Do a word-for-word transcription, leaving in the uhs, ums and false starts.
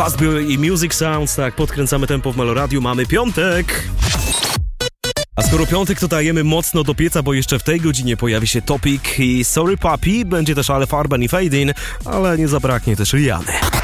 Fastbill i Music Sounds, tak, podkręcamy tempo w Meloradiu, mamy piątek. A skoro piątek, to dajemy mocno do pieca, bo jeszcze w tej godzinie pojawi się Topic i Sorry Papi, będzie też Ale Farben i Fade In, ale nie zabraknie też Riany.